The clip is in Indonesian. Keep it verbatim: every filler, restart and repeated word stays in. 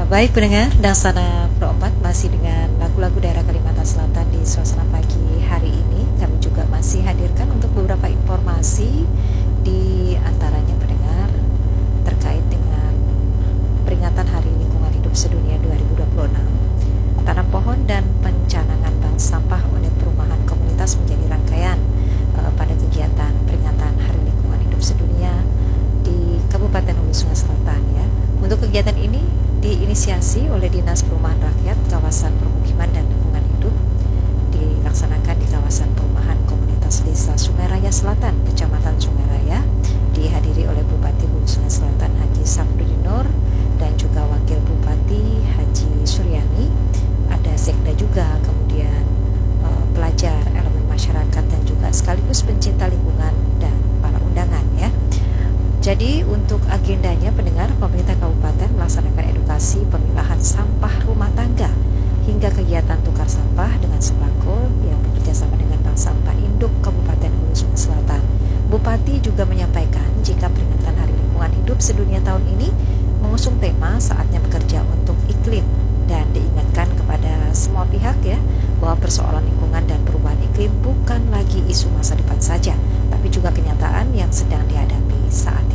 Baik pendengar, Dangsana Pro empat masih dengan lagu-lagu daerah Kalimantan Selatan di suasana pagi hari ini. Kami juga masih hadirkan untuk beberapa informasi, di antaranya pendengar terkait dengan peringatan Hari Lingkungan Hidup Sedunia dua ribu dua puluh enam. Tanam pohon dan pencanangan bank sampah unit perumahan komunitas menjadi rangkaian uh, pada kegiatan peringatan Hari Lingkungan Hidup Sedunia di Kabupaten Hulu Sungai Selatan ya. Untuk kegiatan ini diinisiasi oleh Dinas Perumahan Rakyat Kawasan Permukiman dan Lingkungan Hidup, dilaksanakan di kawasan perumahan komunitas Desa Sungai Raya Selatan, Kecamatan Sungai Raya, dihadiri oleh Bupati Hulu Sungai Selatan Haji Samsudin Nur dan juga Wakil Bupati Haji Suryani. Ada sekda juga, kemudian uh, pelajar, elemen masyarakat dan juga sekaligus pencinta lingkungan dan para undangan ya. Jadi untuk agendanya pendengar, pemerintah kabupaten melaksanakan edukasi pemilahan sampah rumah tangga hingga kegiatan tukar sampah dengan sembako yang bekerjasama dengan Bank Sampah Induk Kabupaten Hulu Sungai Selatan. Bupati juga menyampaikan jika peringatan Hari Lingkungan Hidup Sedunia tahun ini mengusung tema saatnya bekerja untuk iklim, dan diingatkan kepada semua pihak ya bahwa persoalan lingkungan dan perubahan iklim bukan lagi isu masa depan saja, tapi juga kenyataan yang sedang dihadapi saat ini.